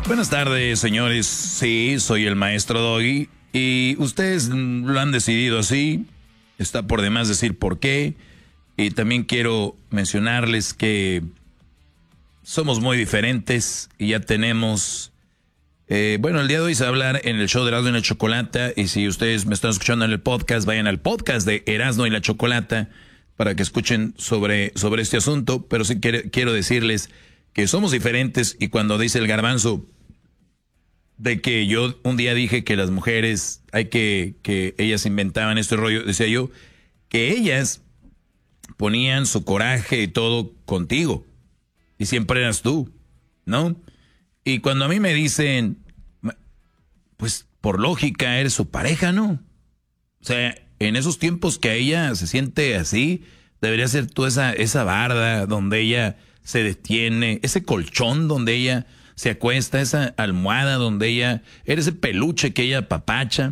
Buenas tardes, señores. Sí, soy el maestro Doggy. Y ustedes lo han decidido así. Está por demás decir por qué. Y también quiero mencionarles que somos muy diferentes y ya tenemos... bueno, el día de hoy se va a hablar en el show de Erasmo y la Chocolata. Y si ustedes me están escuchando en el podcast, vayan al podcast de Erasmo y la Chocolata para que escuchen sobre este asunto. Pero sí quiero decirles que somos diferentes. Y cuando dice el Garbanzo de que yo un día dije que las mujeres, que ellas inventaban este rollo, decía yo que ellas ponían su coraje y todo contigo. Y siempre eras tú, ¿no? Y cuando a mí me dicen, pues por lógica eres su pareja, ¿no? O sea, en esos tiempos que ella se siente así, debería ser tú esa barda donde ella se detiene, ese colchón donde ella se acuesta, esa almohada donde ella, eres ese peluche que ella apapacha.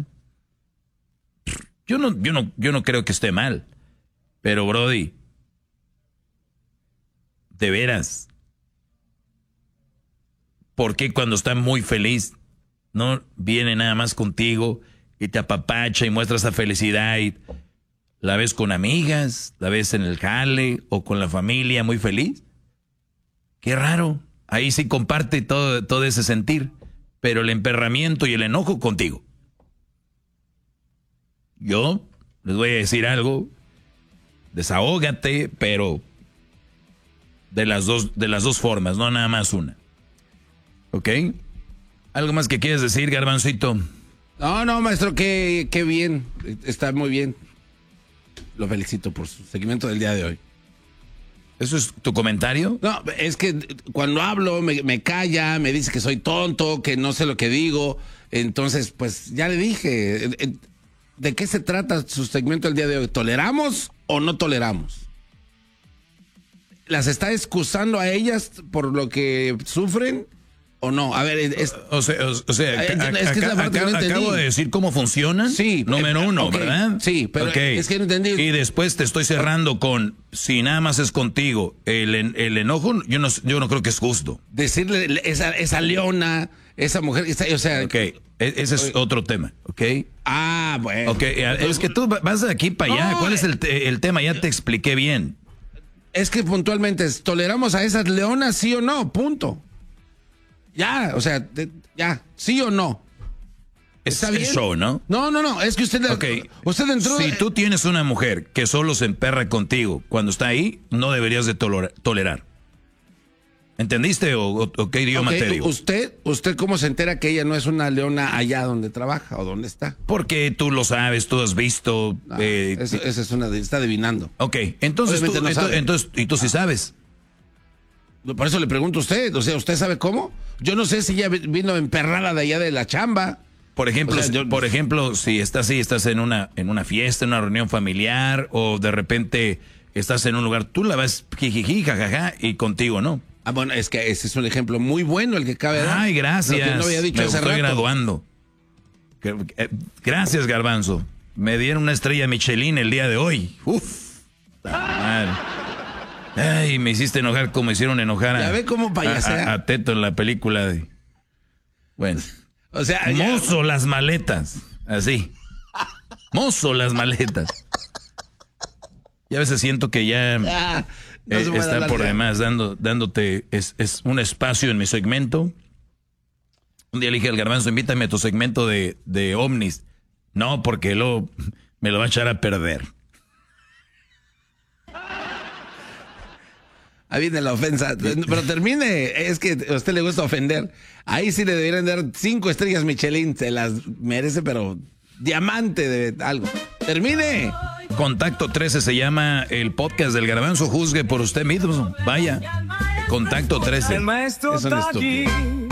Yo no creo que esté mal. Pero Brody, de veras, ¿por qué cuando está muy feliz no viene nada más contigo y te apapacha y muestra esa felicidad y la ves con amigas, la ves en el jale o con la familia muy feliz? Qué raro. Ahí sí comparte todo ese sentir, pero el emperramiento y el enojo contigo. Yo les voy a decir algo, desahógate, pero de las dos formas, no nada más una. ¿Ok? ¿Algo más que quieres decir, Garbancito? No, maestro, qué bien, está muy bien. Lo felicito por su seguimiento del día de hoy. ¿Eso es tu comentario? No, es que cuando hablo me calla, me dice que soy tonto, que no sé lo que digo. Entonces, pues ya le dije, ¿de qué se trata su segmento el día de hoy? ¿Toleramos o no toleramos? ¿Las está excusando a ellas por lo que sufren o no? A ver, o sea, es que acabo de decir cómo funcionan. Sí. Número uno, okay, ¿verdad? Sí, pero es que no entendí. Y después te estoy cerrando con, si nada más es contigo, el enojo, yo no creo que es justo. Decirle esa leona, esa mujer, o sea... Ok, ese es otro tema, ¿ok? Ah, bueno. Ok, es que tú vas de aquí para allá. ¿Cuál es el tema? Ya te expliqué bien. Es que puntualmente, ¿toleramos a esas leonas, sí o no? Punto. Ya, o sea, ya, sí o no. ¿Está bien? Show, ¿no? No, es que usted entró... Si tú tienes una mujer que solo se emperra contigo cuando está ahí, no deberías de tolerar. ¿Entendiste o qué idioma te digo? ¿Usted cómo se entera que ella no es una leona allá donde trabaja o donde está? Porque tú lo sabes, tú has visto... Eso es está adivinando. Ok, entonces tú sí sabes. Por eso le pregunto a usted, o sea, ¿usted sabe cómo? Yo no sé si ella vino emperrada de allá de la chamba. Por ejemplo, si estás en una fiesta, en una reunión familiar, o de repente estás en un lugar, tú la ves jijiji, jajaja, y contigo no. Ah, bueno, es que ese es un ejemplo muy bueno el que cabe dar. Ay, gracias. Lo que no había dicho me estoy graduando. Gracias, Garbanzo. Me dieron una estrella Michelin el día de hoy. Uf. Madre. Ay, me hiciste enojar como hicieron enojar a Teto en la película de... Bueno. O sea, mozo las maletas. Así. Mozo las maletas. Y a veces siento que ya está por demás dándote es un espacio en mi segmento. Un día le dije al Garbanzo, invítame a tu segmento de ovnis. No, porque luego me lo va a echar a perder. Ahí viene la ofensa. Pero termine, es que a usted le gusta ofender. Ahí sí le deberían dar 5 estrellas Michelin. Se las merece, pero diamante de algo. Termine. Contacto 13 se llama el podcast del Garbanzo. Juzgue por usted mismo. Vaya. Contacto 13. El maestro es un estúpido.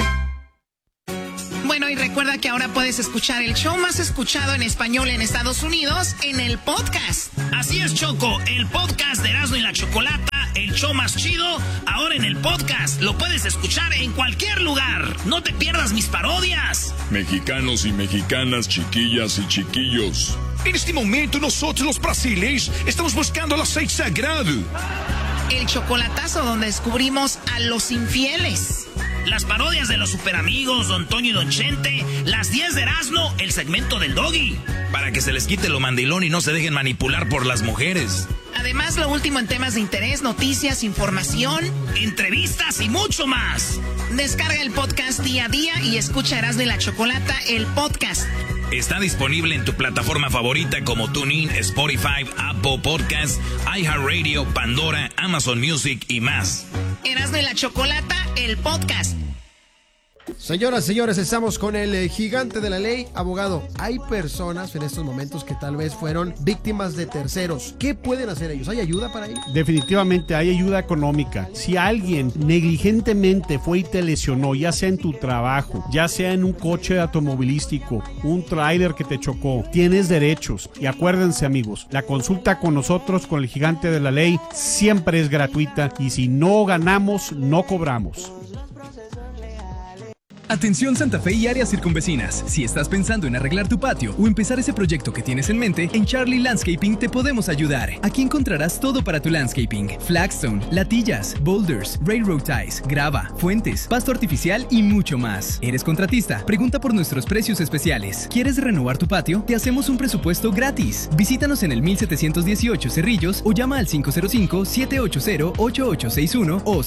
Bueno, y recuerda que ahora puedes escuchar el show más escuchado en español en Estados Unidos en el podcast. Así es, Choco, el podcast de Erasmo y la Chocolata, el show más chido, ahora en el podcast. Lo puedes escuchar en cualquier lugar. No te pierdas mis parodias. Mexicanos y mexicanas, chiquillas y chiquillos. En este momento nosotros los brasileños estamos buscando el aceite sagrado. El chocolatazo donde descubrimos a los infieles. las parodias de los Superamigos, Don Toño y Don Chente, las 10 de Erasmo, el segmento del Doggy. Para que se les quite lo mandilón y no se dejen manipular por las mujeres. Además, lo último en temas de interés, noticias, información, entrevistas y mucho más. Descarga el podcast día a día y escucha Erasmo y la Chocolata, el podcast. Está disponible en tu plataforma favorita como TuneIn, Spotify, Apple Podcasts, iHeartRadio, Pandora, Amazon Music y más. Erasmo y la Chocolata, el podcast. Señoras, señores, estamos con el gigante de la ley, abogado. Hay personas en estos momentos que tal vez fueron víctimas de terceros. ¿Qué pueden hacer ellos? ¿Hay ayuda para ellos? Definitivamente hay ayuda económica. Si alguien negligentemente fue y te lesionó, ya sea en tu trabajo, ya sea en un coche automovilístico, un tráiler que te chocó, tienes derechos. Y acuérdense, amigos, la consulta con nosotros, con el gigante de la ley, siempre es gratuita. Y si no ganamos, no cobramos. Atención Santa Fe y áreas circunvecinas. Si estás pensando en arreglar tu patio o empezar ese proyecto que tienes en mente, en Charlie Landscaping te podemos ayudar. Aquí encontrarás todo para tu landscaping: flagstone, latillas, boulders, railroad ties, grava, fuentes, pasto artificial y mucho más. ¿Eres contratista? Pregunta por nuestros precios especiales. ¿Quieres renovar tu patio? Te hacemos un presupuesto gratis. Visítanos en el 1718 Cerrillos o llama al 505-780-8861 o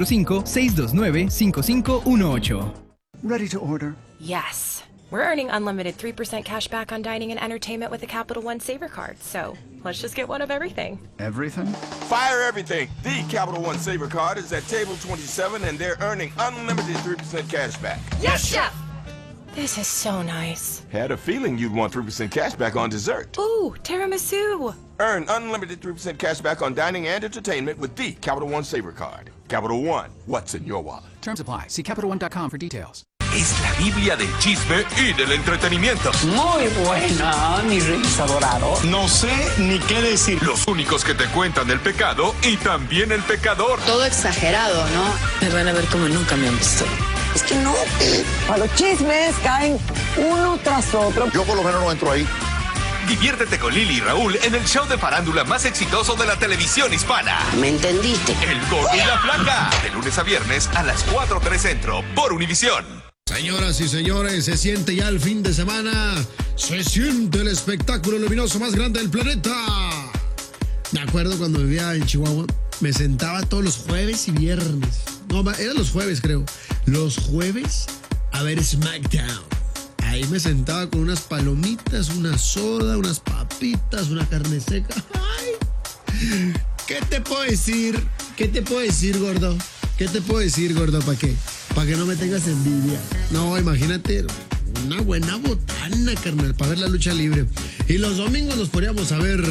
505-629-5518. Ready to order? Yes. We're earning unlimited 3% cash back on dining and entertainment with the Capital One Saver Card, so let's just get one of everything. Everything? Fire everything. The Capital One Saver Card is at table 27 and they're earning unlimited 3% cash back. Yes, Chef! This is so nice. Had a feeling you'd want 3% cash back on dessert. Ooh, tiramisu. Earn unlimited 3% cash back on dining and entertainment with the Capital One Saver Card. Capital One, what's in your wallet? Terms apply. See CapitalOne.com for details. Es la Biblia del chisme y del entretenimiento. Muy buena, mi reyes adorados. No sé ni qué decir. Los únicos que te cuentan el pecado y también el pecador. Todo exagerado, ¿no? Me van a ver como nunca me han visto. Es que no. A los chismes caen uno tras otro. Yo por lo menos no entro ahí. Diviértete con Lili y Raúl en el show de farándula más exitoso de la televisión hispana. ¿Me entendiste? El Gordo y la Flaca. De lunes a viernes a las 4:03 Centro por Univisión. Señoras y señores, se siente ya el fin de semana. Se siente el espectáculo luminoso más grande del planeta. Me acuerdo cuando vivía en Chihuahua, me sentaba todos los jueves y viernes. No, eran los jueves, creo. Los jueves a ver SmackDown. Ahí me sentaba con unas palomitas, una soda, unas papitas, una carne seca. ¡Ay! ¿Qué te puedo decir? ¿Qué te puedo decir, gordo? ¿Qué te puedo decir, gordo? ¿Para qué? Para que no me tengas envidia. No, imagínate, una buena botana, carnal, para ver la lucha libre. Y los domingos nos poníamos a ver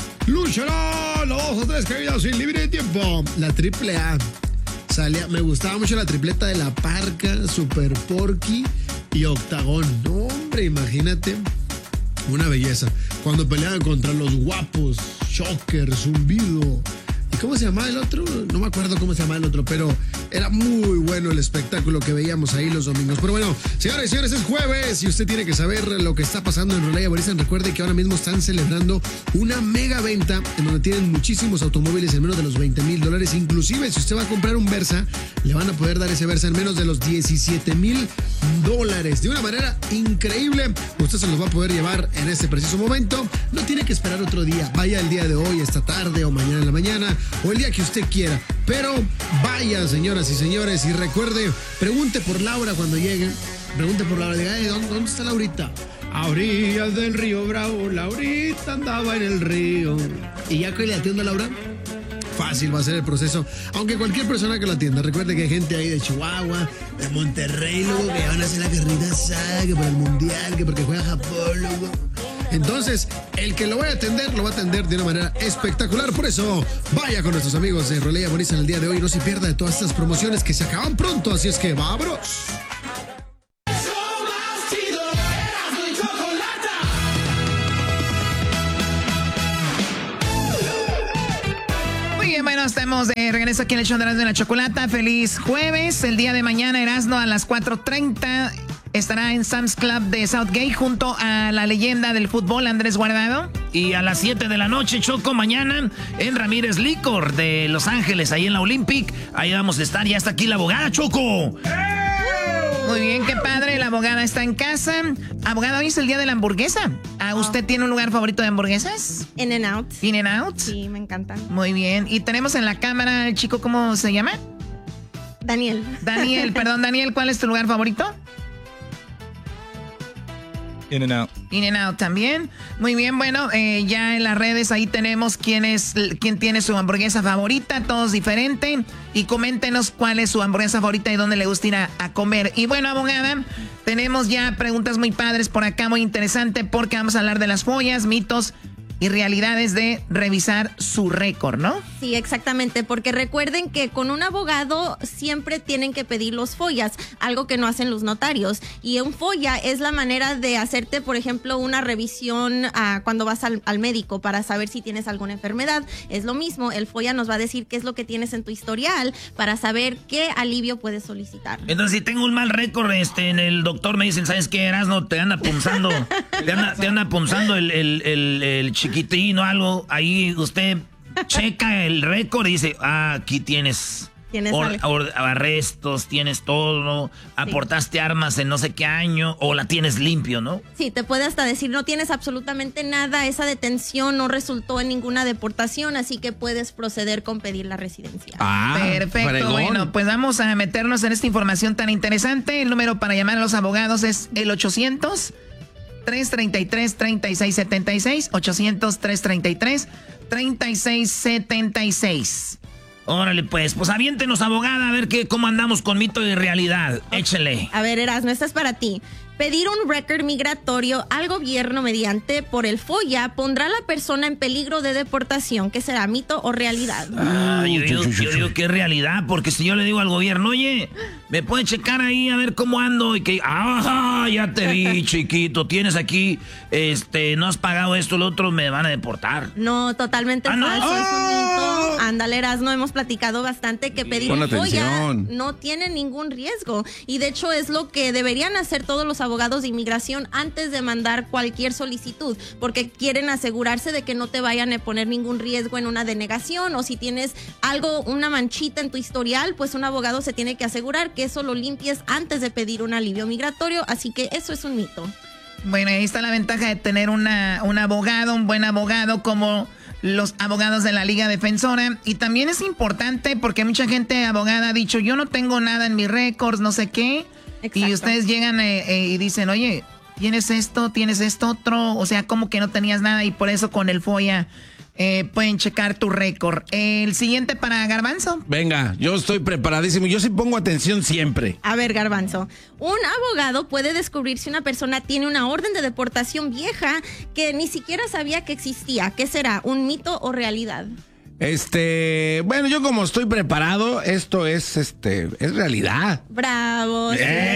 Luchará, las 2 o 3 caídas sin límite de tiempo. La AAA. Me gustaba mucho la tripleta de La Parca, Super Porky y Octagón. No, hombre, imagínate. Una belleza. Cuando peleaban contra los guapos, Shocker, Zumbido. ¿Y cómo se llamaba el otro? No me acuerdo cómo se llamaba el otro, pero era muy bueno el espectáculo que veíamos ahí los domingos. Pero bueno, señores y señores, es jueves y usted tiene que saber lo que está pasando en Rolaya Borizan. Recuerde que ahora mismo están celebrando una mega venta en donde tienen muchísimos automóviles en menos de los $20,000. Inclusive, si usted va a comprar un Versa, le van a poder dar ese Versa en menos de los $17,000. De una manera increíble. Usted se los va a poder llevar en este preciso momento. No tiene que esperar otro día. Vaya el día de hoy, esta tarde o mañana en la mañana o el día que usted quiera. Pero vaya, señoras y señores, y recuerde, pregunte por Laura cuando llegue. Pregunte por Laura, diga, ¿dónde está Laurita? A orillas del río Bravo, Laurita andaba en el río. ¿Y ya que le atiendo a Laura? Fácil va a ser el proceso, aunque cualquier persona que lo atienda. Recuerde que hay gente ahí de Chihuahua, de Monterrey, luego que van a hacer la carrita asada, que para el mundial, que porque juega Japón, luego. Entonces, el que lo vaya a atender, lo va a atender de una manera espectacular. Por eso, vaya con nuestros amigos de Rolaya Borizan el día de hoy. No se pierda de todas estas promociones que se acaban pronto, así es que vámonos. Bueno, estamos de regreso aquí en el show de Erasmo y la Chocolata. Feliz jueves. El día de mañana, Erasmo, a las 4:30 estará en Sam's Club de Southgate junto a la leyenda del fútbol, Andrés Guardado. Y a las 7 de la noche, Choco, mañana en Ramírez Licor de Los Ángeles, ahí en la Olympic. Ahí vamos a estar. Ya está aquí la abogada, Choco. Muy bien, qué padre, la abogada está en casa. Abogada, hoy es el día de la hamburguesa. ¿Usted tiene un lugar favorito de hamburguesas? In-N-Out. ¿In-N-Out? Sí, me encantan. Muy bien, y tenemos en la cámara el chico, ¿cómo se llama? Daniel. Perdón, Daniel, ¿cuál es tu lugar favorito? In-N-Out. In-N-Out también. Muy bien, bueno, ya en las redes ahí tenemos quién tiene su hamburguesa favorita, todos diferente. Y coméntenos cuál es su hamburguesa favorita y dónde le gusta ir a comer. Y bueno, abogada, tenemos ya preguntas muy padres por acá, muy interesante, porque vamos a hablar de las follas, mitos y realidades de revisar su récord, ¿no? Sí, exactamente, porque recuerden que con un abogado siempre tienen que pedir los follas, algo que no hacen los notarios. Y un folla es la manera de hacerte, por ejemplo, una revisión cuando vas al médico para saber si tienes alguna enfermedad. Es lo mismo, el folla nos va a decir qué es lo que tienes en tu historial para saber qué alivio puedes solicitar. Entonces, si tengo un mal récord, en el doctor me dicen, ¿sabes qué, Erasno? Te anda punzando, te anda punzando el chiquitín o algo, ahí usted checa el récord y dice, aquí tienes arrestos, tienes todo, aportaste armas en no sé qué año, o la tienes limpio, ¿no? Sí, te puede hasta decir, no tienes absolutamente nada, esa detención no resultó en ninguna deportación, así que puedes proceder con pedir la residencia. Perfecto, fregón. Bueno, pues vamos a meternos en esta información tan interesante. El número para llamar a los abogados es el 800-333-3676, 800-333-3676. Órale, pues aviéntenos, abogada, a ver cómo andamos con mito y realidad. Échele. A ver, Erasmo, esta es para ti. Pedir un récord migratorio al gobierno mediante por el FOIA pondrá a la persona en peligro de deportación. ¿Qué será, mito o realidad? Yo digo que es realidad, porque si yo le digo al gobierno, oye, ¿me puede checar ahí a ver cómo ando? Y que, ya te vi, chiquito, tienes aquí, no has pagado esto, lo otro, me van a deportar. No, totalmente falso, es un mito. Ándale, Erasmo, hemos platicado bastante que pedir un FOIA no tiene ningún riesgo. Y de hecho es lo que deberían hacer todos los abogados de inmigración antes de mandar cualquier solicitud, porque quieren asegurarse de que no te vayan a poner ningún riesgo en una denegación, o si tienes algo, una manchita en tu historial, pues un abogado se tiene que asegurar que eso lo limpies antes de pedir un alivio migratorio, así que eso es un mito. Bueno, ahí está la ventaja de tener un buen abogado como los abogados de la Liga Defensora. Y también es importante porque mucha gente abogada ha dicho, yo no tengo nada en mis récords, no sé qué. Exacto. Y ustedes llegan y dicen, oye, tienes esto otro, o sea, como que no tenías nada, y por eso con el FOIA pueden checar tu récord. El siguiente para Garbanzo. Venga, yo estoy preparadísimo, yo sí pongo atención siempre. A ver, Garbanzo, un abogado puede descubrir si una persona tiene una orden de deportación vieja que ni siquiera sabía que existía. ¿Qué será, un mito o realidad? Bueno, yo como estoy preparado, esto es realidad. ¡Bravo!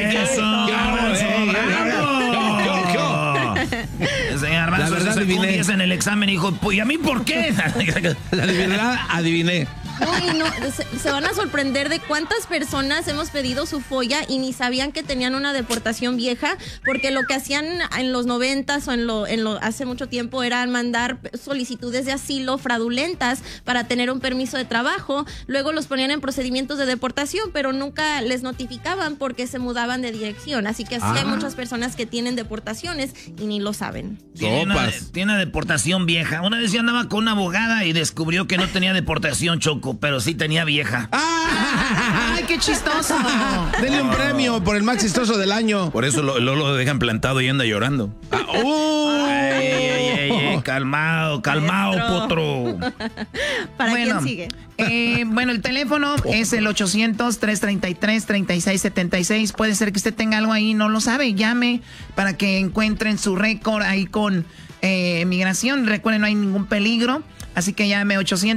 La verdad, adiviné. En el examen dijo, ¿y a mí por qué? La verdad, adiviné. No, se van a sorprender de cuántas personas hemos pedido su FOIA y ni sabían que tenían una deportación vieja, porque lo que hacían en los 90s o hace mucho tiempo era mandar solicitudes de asilo fraudulentas para tener un permiso de trabajo, luego los ponían en procedimientos de deportación, pero nunca les notificaban porque se mudaban de dirección, así que así hay muchas personas que tienen deportaciones y ni lo saben. Tiene deportación vieja. Una vez yo andaba con una abogada y descubrió que no tenía deportación, Choco, pero sí tenía vieja. ¡Ay, qué chistoso! Denle un premio por el más chistoso del año. Por eso lo dejan plantado y anda llorando. Calmado, potro. ¿Quién sigue? Bueno, el teléfono es el 800-333-3676. Puede ser que usted tenga algo ahí y no lo sabe. Llame para que encuentren su récord ahí con migración. Recuerden, no hay ningún peligro. Así que llame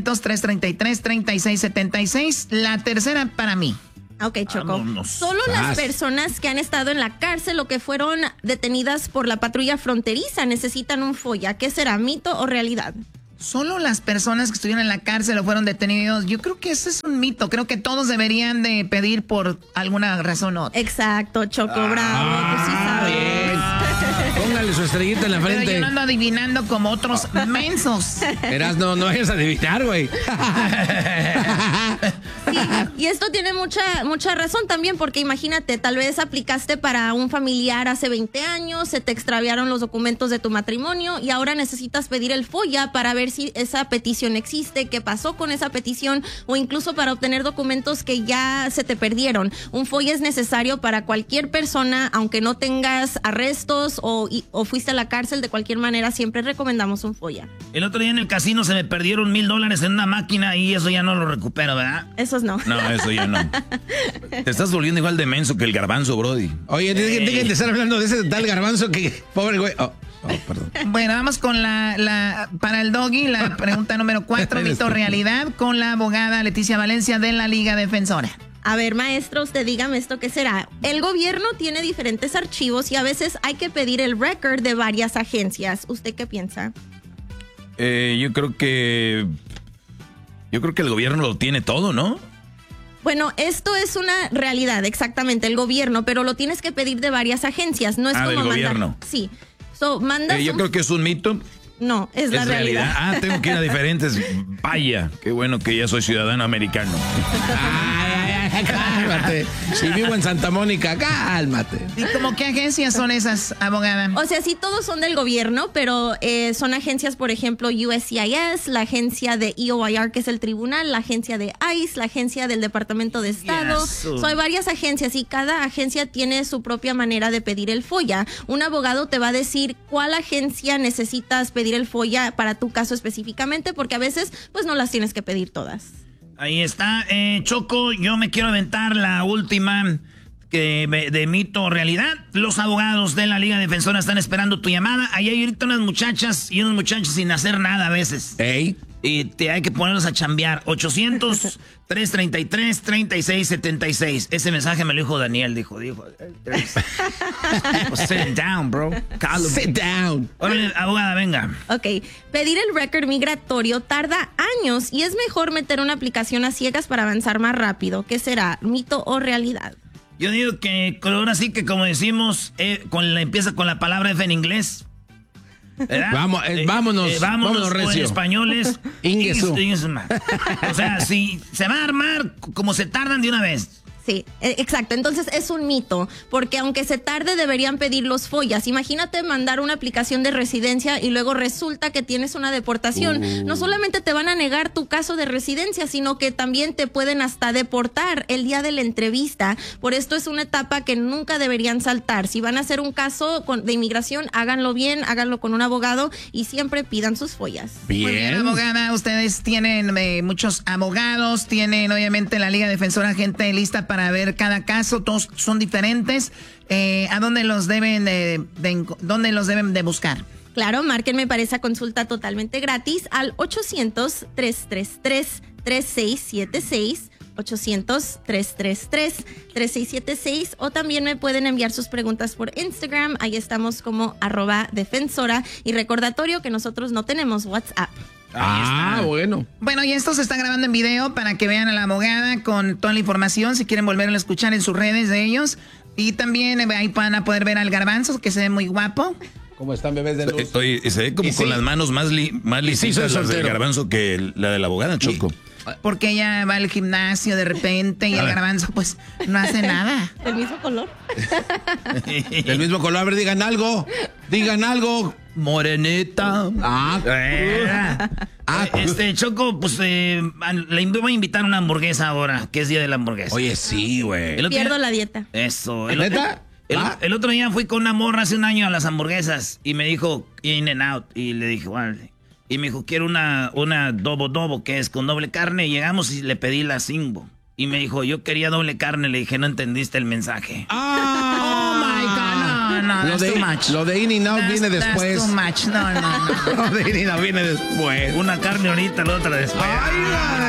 800-333-3676. La tercera para mí. Ok, Choco. Solo las personas que han estado en la cárcel o que fueron detenidas por la patrulla fronteriza necesitan un FOIA. ¿Qué será, mito o realidad? Solo las personas que estuvieron en la cárcel o fueron detenidos. Yo creo que ese es un mito. Creo que todos deberían de pedir por alguna razón o otra. Exacto, Choco, bravo. Tú sí sabes. Bien. Póngale su estrellita en la frente. Pero yo no ando adivinando como otros mensos. No vayas a adivinar, güey. Sí, Y esto tiene mucha razón también, porque imagínate, tal vez aplicaste para un familiar hace 20 años, se te extraviaron los documentos de tu matrimonio y ahora necesitas pedir el FOIA para ver si esa petición existe, qué pasó con esa petición, o incluso para obtener documentos que ya se te perdieron. Un FOIA es necesario para cualquier persona, aunque no tengas arrestos o fuiste a la cárcel, de cualquier manera siempre recomendamos un FOIA. El otro día en el casino se me perdieron $1,000 en una máquina y eso ya no lo recupero, ¿verdad? Esos no. No, eso ya no. Te estás volviendo igual de menso que el Garbanzo, brody. Oye, dejen de estar hablando de ese tal Garbanzo que... Pobre güey. Oh, perdón. Bueno, vamos con para el Doggy, la pregunta número 4, mito o realidad, con la abogada Leticia Valencia de la Liga Defensora. A ver, maestro, usted dígame esto, ¿qué será? El gobierno tiene diferentes archivos y a veces hay que pedir el record de varias agencias. ¿Usted qué piensa? Yo creo que el gobierno lo tiene todo, ¿no? Bueno, esto es una realidad, exactamente, el gobierno, pero lo tienes que pedir de varias agencias. No es como del mandar. Gobierno. Sí. Mandas yo creo que es un mito. No, es la realidad. Tengo que ir a diferentes. Vaya, qué bueno que ya soy ciudadano americano. Cálmate. Si vivo en Santa Mónica, cálmate. ¿Y como qué agencias son esas, abogada? O sea, sí, todos son del gobierno, pero son agencias, por ejemplo, USCIS, la agencia de EOIR, que es el tribunal, la agencia de ICE, la agencia del Departamento de Estado. Hay varias agencias y cada agencia tiene su propia manera de pedir el FOIA. Un abogado te va a decir cuál agencia necesitas pedir el FOIA para tu caso específicamente, porque a veces pues no las tienes que pedir todas. Ahí está. Choco, yo me quiero aventar la última de mito o realidad. Los abogados de la Liga Defensora están esperando tu llamada. Ahí hay ahorita unas muchachas y unos muchachos sin hacer nada a veces. Ey. Y te hay que ponerlos a chambear. 800-333-3676. Ese mensaje me lo dijo Daniel. Dijo. Sit down, bro. Sit down. Órale, abogada, venga. Ok. Pedir el récord migratorio tarda años y es mejor meter una aplicación a ciegas para avanzar más rápido. ¿Qué será? ¿Mito o realidad? Yo digo que ahora sí que, como decimos, empieza con la palabra F en inglés. Vámonos recio. En españoles. Ingesu. O sea, si se va a armar como se tardan de una vez. Sí, exacto. Entonces es un mito, porque aunque se tarde deberían pedir los FOIAs. Imagínate mandar una aplicación de residencia y luego resulta que tienes una deportación. No solamente te van a negar tu caso de residencia, sino que también te pueden hasta deportar el día de la entrevista. Por esto es una etapa que nunca deberían saltar. Si van a hacer un caso de inmigración, háganlo bien, háganlo con un abogado y siempre pidan sus FOIAs. Bien. Muy bien, abogada. Ustedes tienen muchos abogados, tienen obviamente la Liga Defensora, gente lista para ver cada caso, todos son diferentes. ¿A dónde los deben dónde los deben de buscar? Claro, márquenme para esa consulta totalmente gratis al 800-333-3676, 800-333-3676, o también me pueden enviar sus preguntas por Instagram. Ahí estamos como @defensora, y recordatorio que nosotros no tenemos WhatsApp. Bueno. Bueno, y esto se está grabando en video para que vean a la abogada con toda la información, si quieren volverlo a escuchar en sus redes de ellos. Y también ahí van a poder ver al Garbanzo, que se ve muy guapo. ¿Cómo están, bebés de luz? Se ve como con las manos más lisitas las del Garbanzo que la de la abogada, Choco. Porque ella va al gimnasio de repente y el Garbanzo pues no hace nada. ¿Del mismo color? Del mismo color. A ver, digan algo. Morenita. Choco, pues le voy a invitar una hamburguesa ahora, que es día de la hamburguesa. Oye, sí, güey. Pierdo la dieta. Eso. ¿Neta? El otro día fui con una morra hace un año a las hamburguesas y me dijo In and Out, y le dije, vale. Y me dijo, quiero una dobo, que es con doble carne. Y llegamos y le pedí la Singbo. Y me dijo, yo quería doble carne. Le dije, no entendiste el mensaje. Oh my God, no, lo de, too much. Lo de In and Out viene después. Too much. No. Lo de In and Out viene después. Una carne ahorita, la otra después. Ay,